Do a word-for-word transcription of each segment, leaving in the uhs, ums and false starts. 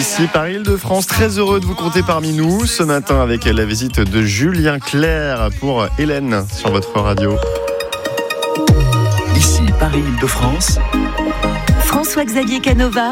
Ici Paris-Île-de-France, très heureux de vous compter parmi nous ce matin avec la visite de Julien Clerc pour Hélène sur votre radio. Ici Paris-Île-de-France, François-Xavier Canova.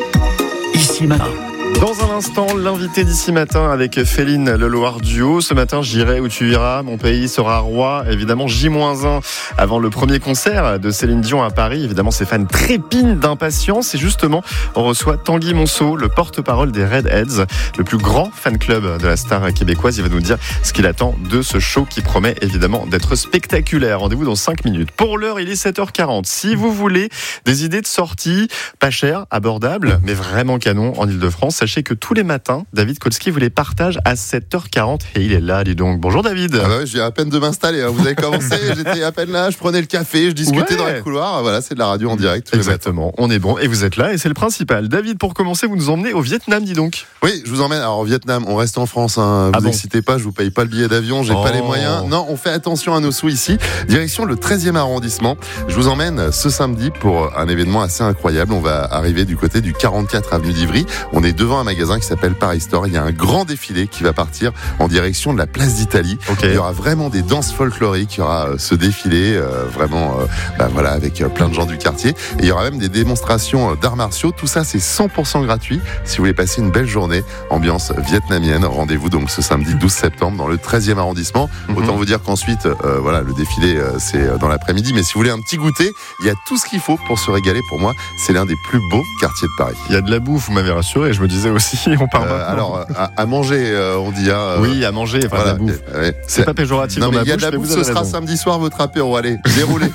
Ici matin. Dans un instant, l'invité d'ici matin avec Féline Leloir Duo. Ce matin, j'irai où tu iras, mon pays sera roi. Évidemment, J moins un avant le premier concert de Céline Dion à Paris. Évidemment, ses fans trépignent d'impatience. Et justement, on reçoit Tanguy Monceau, le porte-parole des Redheads, le plus grand fan club de la star québécoise. Il va nous dire ce qu'il attend de ce show qui promet évidemment d'être spectaculaire. Rendez-vous dans cinq minutes. Pour l'heure, il est sept heures quarante. Si vous voulez des idées de sortie, pas chères, abordables, mais vraiment canon en Ile-de-France, sachez que tous les matins, David Kolski vous les partage à sept heures quarante et il est là, dis donc. Bonjour David. Ah bah ouais, je viens à peine de m'installer. Hein. Vous avez commencé, j'étais à peine là, je prenais le café, je discutais ouais. dans les couloirs. Voilà, c'est de la radio en direct. Tous Exactement, les on est bon et vous êtes là et c'est le principal. David, pour commencer, vous nous emmenez au Vietnam, dis donc. Oui, je vous emmène. Alors au Vietnam, on reste en France. Hein. Vous ah bon. excitez pas, je vous paye pas le billet d'avion, j'ai oh. pas les moyens. Non, on fait attention à nos sous ici. Direction le treizième arrondissement. Je vous emmène ce samedi pour un événement assez incroyable. On va arriver du côté du quarante-quatre avenue d'Ivry. On est devant un magasin qui s'appelle Paris Store. Il y a un grand défilé qui va partir en direction de la place d'Italie. Okay. Il y aura vraiment des danses folkloriques. Il y aura ce défilé euh, vraiment, euh, bah voilà, avec plein de gens du quartier. Et il y aura même des démonstrations d'arts martiaux. Tout ça, c'est cent pour cent gratuit. Si vous voulez passer une belle journée, ambiance vietnamienne, rendez-vous donc ce samedi douze septembre dans le treizième arrondissement. Mm-hmm. Autant vous dire qu'ensuite, euh, voilà, le défilé, euh, c'est dans l'après-midi. Mais si vous voulez un petit goûter, il y a tout ce qu'il faut pour se régaler. Pour moi, c'est l'un des plus beaux quartiers de Paris. Il y a de la bouffe, vous m'avez rassuré. Je me disais aussi, on parle euh, alors, à, à manger, euh, on dit. Hein, oui, à manger, enfin, voilà, la bouffe. Euh, ouais. C'est pas péjoratif. Non, mais il y a bouche, de la bouffe, ce sera raison. Samedi soir, votre apéro. Allez, déroulez.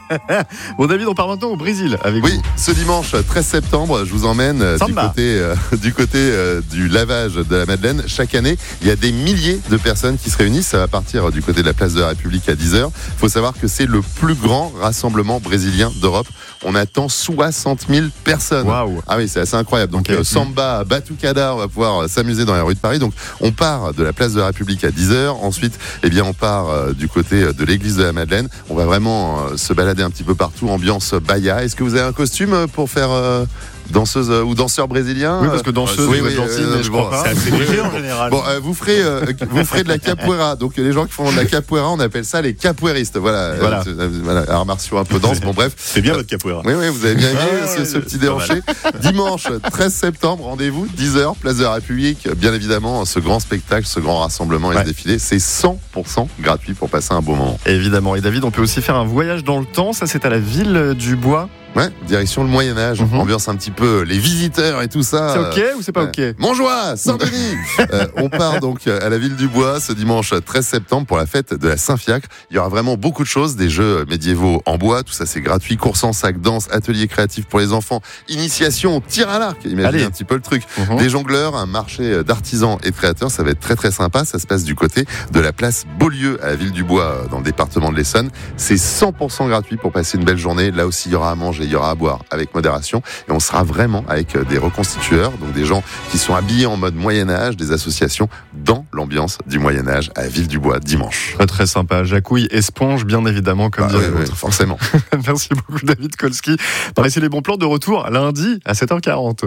Bon, David, on part maintenant au Brésil avec oui, vous. Oui, ce dimanche treize septembre, je vous emmène du côté, euh, du côté euh, du lavage de la Madeleine. Chaque année, il y a des milliers de personnes qui se réunissent. Ça va partir du côté de la place de la République à dix heures. Il faut savoir que c'est le plus grand rassemblement brésilien d'Europe. On attend soixante mille personnes. Waouh. Ah oui, c'est assez incroyable. Donc, okay. euh, samba, batucada, on va pouvoir s'amuser dans les rues de Paris. Donc, on part de la place de la République à dix heures. Ensuite, eh bien, on part euh, du côté de l'église de la Madeleine. On va vraiment euh, se balader un petit peu partout, ambiance baya. Est-ce que vous avez un costume pour faire euh, danseuse euh, ou danseur brésilien? Oui, parce que danseuse, oui, vous oui, êtes gentille, euh, mais je crois pas. C'est assez léger en général. Bon, euh, vous ferez, euh, vous ferez de la capoeira. Donc, les gens qui font de la capoeira, on appelle ça les capoeiristes. Voilà, voilà. Euh, voilà, arts martiaux un peu danse. Bon, bref. C'est bien votre capoeira. Oui, oui, vous avez bien aimé ah, ce, ce petit déhanché. Dimanche treize septembre, rendez-vous, dix heures, place de la République. Bien évidemment, ce grand spectacle, ce grand rassemblement et ouais. ce défilé, c'est cent pour cent gratuit pour passer un beau moment. Évidemment. Et David, on peut aussi faire un voyage dans le temps. Ça, c'est à la ville du Bois. Ouais, direction le Moyen-Âge, mm-hmm. ambiance un petit peu les visiteurs et tout ça. C'est ok ou c'est pas ok? euh, Montjoie, Saint-Denis. euh, On part donc à la ville du Bois ce dimanche treize septembre pour la fête de la Saint-Fiacre. Il y aura vraiment beaucoup de choses, des jeux médiévaux en bois, tout ça c'est gratuit, course en sac, danse, atelier créatif pour les enfants, initiation, tir à l'arc, imaginez Allez. un petit peu le truc. Mm-hmm. Des jongleurs, un marché d'artisans et de créateurs, ça va être très très sympa. Ça se passe du côté de la place Beaulieu à la ville du Bois dans le département de l'Essonne. C'est cent pour cent gratuit pour passer une belle journée. Là aussi il y aura à manger, il y aura à boire avec modération et on sera vraiment avec des reconstitueurs, donc des gens qui sont habillés en mode Moyen-Âge, des associations dans l'ambiance du Moyen-Âge à Ville-du-Bois dimanche. Très très sympa, jacouille, esponge bien évidemment comme bah, dirait oui, oui, forcément. Merci beaucoup David Kolski. Par ici les bons plans de retour lundi à sept heures quarante.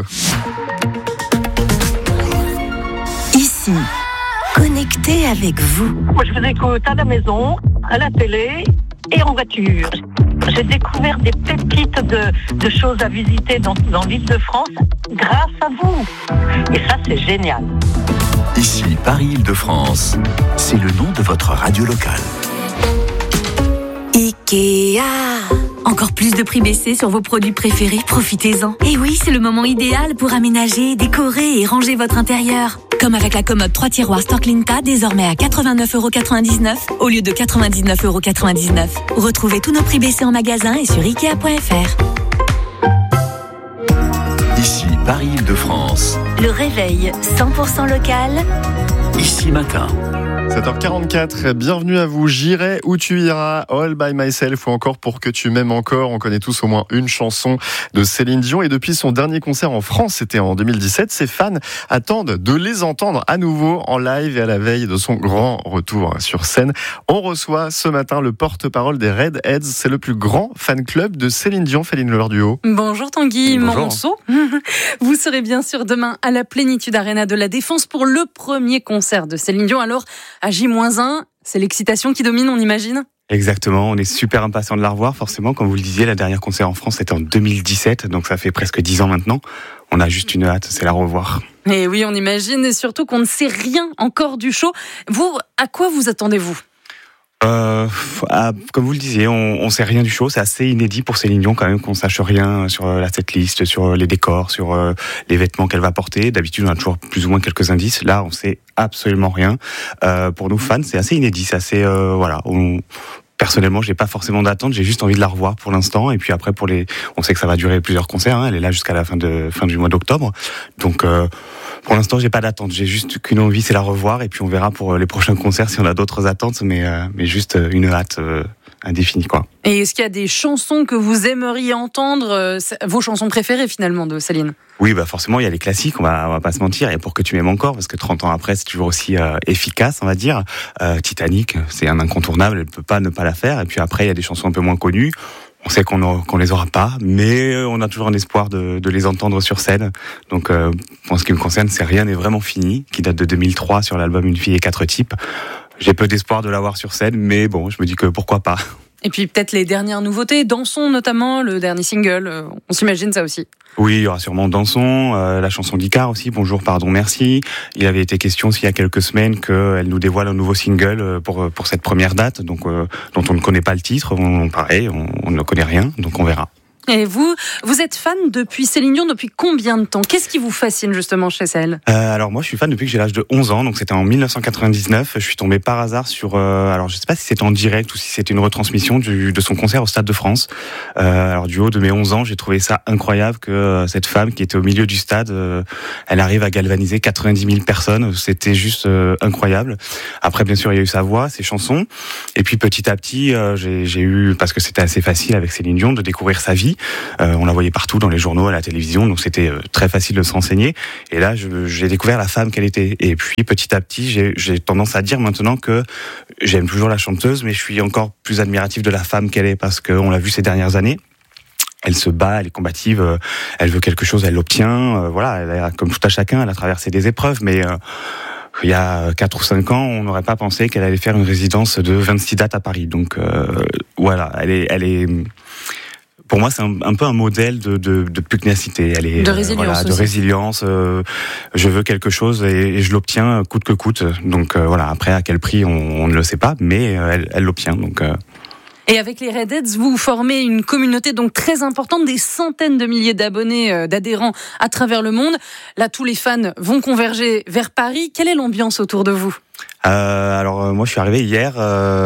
Ici, connecté avec vous. Moi je vous écoute à la maison, à la télé et en voiture. J'ai découvert des pépites de, de choses à visiter dans, dans l'Île-de-France grâce à vous. Et ça, c'est génial. Ici, Paris-Île-de-France, c'est le nom de votre radio locale. Ikea. Encore plus de prix baissés sur vos produits préférés, profitez-en. Et oui, c'est le moment idéal pour aménager, décorer et ranger votre intérieur. Comme avec la commode trois tiroirs Storklinta, désormais à quatre-vingt-neuf euros quatre-vingt-dix-neuf au lieu de quatre-vingt-dix-neuf euros quatre-vingt-dix-neuf. Retrouvez tous nos prix baissés en magasin et sur ikea point f r. Ici, Paris-Île-de-France. Le réveil cent pour cent local. Ici matin. sept heures quarante-quatre, bienvenue à vous. J'irai où tu iras, All by Myself ou encore Pour que tu m'aimes encore. On connaît tous au moins une chanson de Céline Dion et depuis son dernier concert en France, c'était en deux mille dix-sept, ses fans attendent de les entendre à nouveau en live et à la veille de son grand retour sur scène. On reçoit ce matin le porte-parole des Redheads, c'est le plus grand fan club de Céline Dion, Féline Leloir Duo. Bonjour Tanguy Bonjour. Monceau. Vous serez bien sûr demain à la Plénitude Arena de la Défense pour le premier concert de Céline Dion. Alors, à J moins un, c'est l'excitation qui domine, on imagine ? Exactement, on est super impatient de la revoir, forcément. Comme vous le disiez, la dernière concert en France, c'était en deux mille dix-sept, donc ça fait presque dix ans maintenant. On a juste une hâte, c'est la revoir. Et oui, on imagine, et surtout qu'on ne sait rien encore du show. Vous, à quoi vous attendez-vous ? Euh, ah, comme vous le disiez, on, on sait rien du show. C'est assez inédit pour Céline Dion quand même qu'on sache rien sur la setlist, sur les décors, sur euh, les vêtements qu'elle va porter. D'habitude, on a toujours plus ou moins quelques indices. Là, on sait absolument rien. Euh, pour nous fans, c'est assez inédit. C'est assez euh, voilà. On, Personnellement, j'ai pas forcément d'attente, j'ai juste envie de la revoir pour l'instant. Et puis après, pour les, on sait que ça va durer plusieurs concerts. Hein, elle est là jusqu'à la fin de fin du mois d'octobre. Donc, euh, pour l'instant, j'ai pas d'attente. J'ai juste qu'une envie, c'est la revoir. Et puis on verra pour les prochains concerts si on a d'autres attentes. Mais euh, mais juste une hâte euh, indéfinie, quoi. Et est-ce qu'il y a des chansons que vous aimeriez entendre, euh, vos chansons préférées finalement de Céline ? Oui, bah forcément, il y a les classiques, on va, on va pas se mentir. Et Pour que tu m'aimes encore, parce que trente ans après, c'est toujours aussi euh, efficace, on va dire. Euh, Titanic, c'est un incontournable, elle peut pas ne pas la faire. Et puis après, il y a des chansons un peu moins connues. On sait qu'on a, qu'on les aura pas, mais on a toujours un espoir de, de les entendre sur scène. Donc, euh, en ce qui me concerne, c'est Rien n'est vraiment fini, qui date de deux mille trois sur l'album Une fille et quatre types. J'ai peu d'espoir de l'avoir sur scène, mais bon, je me dis que pourquoi pas. Et puis peut-être les dernières nouveautés, Dansons notamment, le dernier single, on s'imagine ça aussi. Oui, il y aura sûrement Dansons, euh, la chanson d'Icare aussi, Bonjour, pardon, merci. Il avait été question aussi il y a quelques semaines qu'elle nous dévoile un nouveau single pour pour cette première date, donc euh, dont on ne connaît pas le titre, on, pareil, on, on ne connaît rien, donc on verra. Et vous, vous êtes fan depuis Céline Dion depuis combien de temps ? Qu'est-ce qui vous fascine justement chez elle ? euh, Alors moi, je suis fan depuis que j'ai l'âge de onze ans, donc c'était en dix-neuf cent quatre-vingt-dix-neuf. Je suis tombé par hasard sur, euh, alors je sais pas si c'était en direct ou si c'était une retransmission du, de son concert au Stade de France. Euh, alors du haut de mes onze ans, j'ai trouvé ça incroyable que euh, cette femme qui était au milieu du stade, euh, elle arrive à galvaniser quatre-vingt-dix mille personnes. C'était juste euh, incroyable. Après, bien sûr, il y a eu sa voix, ses chansons, et puis petit à petit, euh, j'ai, j'ai eu, parce que c'était assez facile avec Céline Dion, de découvrir sa vie. Euh, on la voyait partout dans les journaux, à la télévision, donc c'était euh, très facile de se renseigner. Et là, je, j'ai découvert la femme qu'elle était. Et puis, petit à petit, j'ai, j'ai tendance à dire maintenant que j'aime toujours la chanteuse, mais je suis encore plus admiratif de la femme qu'elle est, parce qu'on l'a vu ces dernières années. Elle se bat, elle est combative, euh, elle veut quelque chose, elle l'obtient. Euh, voilà, elle a, comme tout à chacun, elle a traversé des épreuves, mais euh, il y a quatre ou cinq ans, on n'aurait pas pensé qu'elle allait faire une résidence de vingt-six dates à Paris. Donc euh, voilà, elle est, elle est. Pour moi, c'est un, un peu un modèle de, de, de pugnacité. Elle est, de résilience. Euh, voilà, de résilience. Euh, je veux quelque chose et, et je l'obtiens coûte que coûte. Donc euh, voilà. Après, à quel prix, on, on ne le sait pas, mais euh, elle, elle l'obtient. Donc. Euh... Et avec les Redheads, vous formez une communauté donc très importante, des centaines de milliers d'abonnés, euh, d'adhérents à travers le monde. Là, tous les fans vont converger vers Paris. Quelle est l'ambiance autour de vous ? Euh, alors euh, moi je suis arrivé hier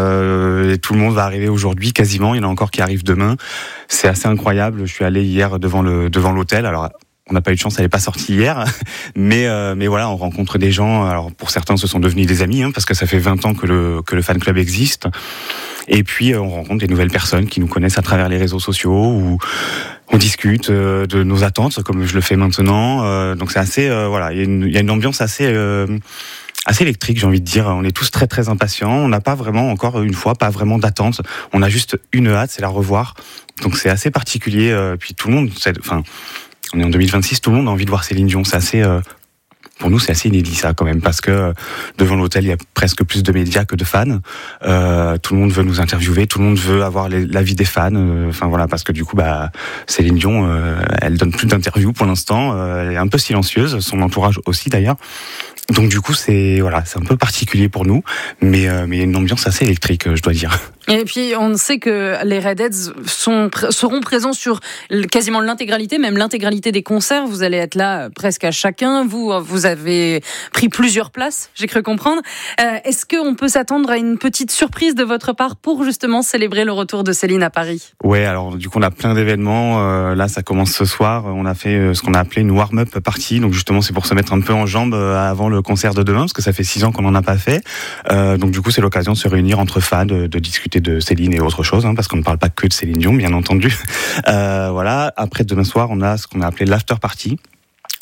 euh, et tout le monde va arriver aujourd'hui quasiment, il y en a encore qui arrivent demain. C'est assez incroyable, je suis allé hier devant le devant l'hôtel. Alors on n'a pas eu de chance, elle n'est pas sortie hier, mais euh, mais voilà, on rencontre des gens. Alors pour certains, ce sont devenus des amis, hein, parce que ça fait vingt ans que le que le fan club existe. Et puis euh, on rencontre des nouvelles personnes qui nous connaissent à travers les réseaux sociaux, ou on discute euh, de nos attentes, comme je le fais maintenant. Euh, donc c'est assez euh, voilà, il y a une il y a une ambiance assez euh, assez électrique, j'ai envie de dire. On est tous très très impatients. On n'a pas vraiment, encore une fois, pas vraiment d'attente. On a juste une hâte, c'est la revoir. Donc c'est assez particulier. Euh, puis tout le monde, c'est, enfin, on est en deux mille vingt-six, tout le monde a envie de voir Céline Dion. C'est assez, euh, pour nous, c'est assez inédit ça quand même, parce que euh, devant l'hôtel, il y a presque plus de médias que de fans. Euh, tout le monde veut nous interviewer, tout le monde veut avoir les, l'avis des fans. Euh, enfin voilà, parce que du coup, bah, Céline Dion, euh, elle donne plus d'interviews pour l'instant. Euh, elle est un peu silencieuse, son entourage aussi d'ailleurs. Donc du coup, c'est voilà, c'est un peu particulier pour nous, mais euh, mais une ambiance assez électrique, je dois dire. Et puis on sait que les Redheads sont seront présents sur quasiment l'intégralité, même l'intégralité des concerts. Vous allez être là presque à chacun. Vous vous avez pris plusieurs places, j'ai cru comprendre. Euh, est-ce qu'on peut s'attendre à une petite surprise de votre part pour justement célébrer le retour de Céline à Paris ? Ouais, alors du coup on a plein d'événements. Euh, là, ça commence ce soir. On a fait ce qu'on a appelé une warm-up party. Donc justement, c'est pour se mettre un peu en jambes avant le concert de demain, parce que ça fait six ans qu'on n'en a pas fait. Euh, donc du coup, c'est l'occasion de se réunir entre fans, de, de discuter de Céline et autre chose, hein, parce qu'on ne parle pas que de Céline Dion, bien entendu. Euh, voilà. Après, demain soir, on a ce qu'on a appelé l'after party.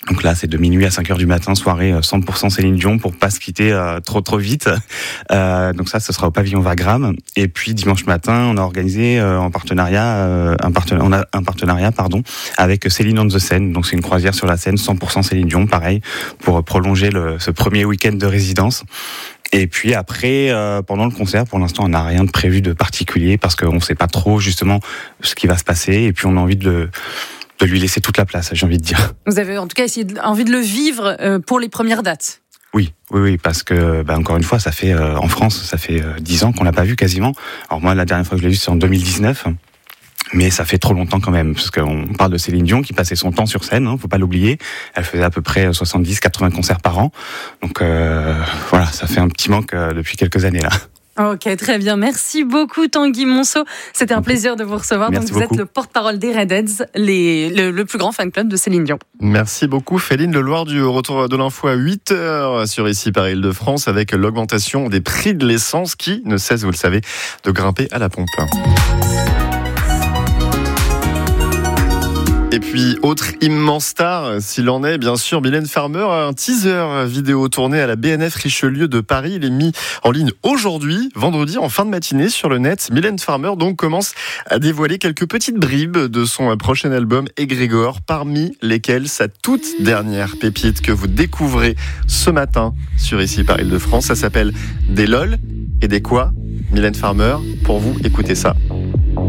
Donc là, c'est de minuit à cinq heures du matin, soirée cent pour cent Céline Dion pour pas se quitter euh, trop trop vite. Euh, donc ça, ce sera au pavillon Wagram. Et puis dimanche matin, on a organisé euh, en partenariat, euh, un partenariat, on a un partenariat, pardon, avec Céline on the Seine. Donc c'est une croisière sur la Seine, cent pour cent Céline Dion, pareil, pour prolonger le, ce premier week-end de résidence. Et puis après, euh, pendant le concert, pour l'instant, on n'a rien de prévu de particulier parce qu'on ne sait pas trop justement ce qui va se passer. Et puis on a envie de le de lui laisser toute la place, j'ai envie de dire. Vous avez en tout cas essayé de, envie de le vivre euh, pour les premières dates. Oui, oui, oui, parce que, bah, encore une fois, ça fait, euh, en France, ça fait euh, dix ans qu'on l'a pas vu quasiment. Alors moi, la dernière fois que je l'ai vu, c'est en deux mille dix-neuf. Mais ça fait trop longtemps quand même, parce qu'on parle de Céline Dion qui passait son temps sur scène, hein, faut pas l'oublier. Elle faisait à peu près soixante-dix à quatre-vingts concerts par an. Donc euh, voilà, ça fait un petit manque euh, depuis quelques années là. Ok, très bien. Merci beaucoup Tanguy Monceau. C'était un plaisir de vous recevoir. Merci Donc, vous beaucoup. êtes le porte-parole des Redheads, les, le, le plus grand fan club de Céline Dion. Merci beaucoup Féline. Le Loir du retour de l'info à huit heures sur ici par Île-de-France avec l'augmentation des prix de l'essence qui ne cesse, vous le savez, de grimper à la pompe. Et puis, autre immense star, s'il en est, bien sûr, Mylène Farmer, un teaser vidéo tourné à la B N F Richelieu de Paris. Il est mis en ligne aujourd'hui, vendredi, en fin de matinée sur le net. Mylène Farmer, donc, commence à dévoiler quelques petites bribes de son prochain album, Égrégore, parmi lesquelles sa toute dernière pépite que vous découvrez ce matin sur ici par Île-de-France. Ça s'appelle Des lol et des quoi. Mylène Farmer, pour vous, écoutez ça.